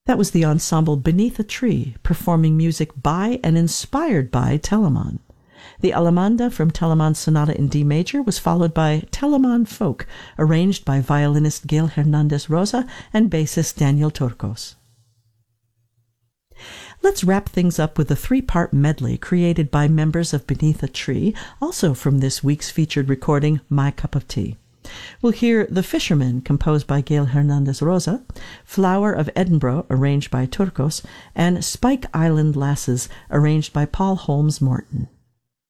That was the ensemble Beneath a Tree, performing music by and inspired by Telemann. The Allemande from Telemann's Sonata in D major was followed by Telemann Folk, arranged by violinist Gail Hernandez Rosa and bassist Daniel Turcos. Let's wrap things up with a three-part medley created by members of Beneath a Tree, also from this week's featured recording, My Cup of Tea. We'll hear The Fisherman, composed by Gail Hernandez Rosa, Flower of Edinburgh, arranged by Turcos, and Spike Island Lasses, arranged by Paul Holmes Morton.